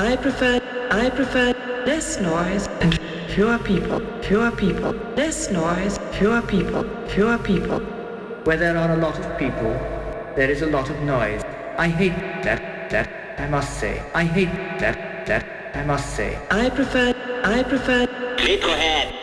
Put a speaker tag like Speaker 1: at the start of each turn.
Speaker 1: I prefer less noise and fewer people, less noise, fewer people.
Speaker 2: Where there are a lot of people, there is a lot of noise. I hate that, I must say. I hate that, I must say.
Speaker 1: I prefer
Speaker 3: Metalhead.